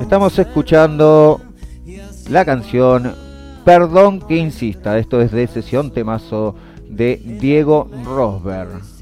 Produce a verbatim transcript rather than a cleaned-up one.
Estamos escuchando la canción Perdón que insista. Esto es de Sesión Temazo de Diego Rosberg.